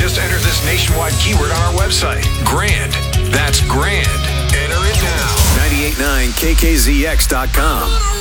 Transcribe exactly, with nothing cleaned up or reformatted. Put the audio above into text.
Just enter this nationwide keyword on our website. Grand. That's grand. Enter it now. nine eight nine K K Z X dot com.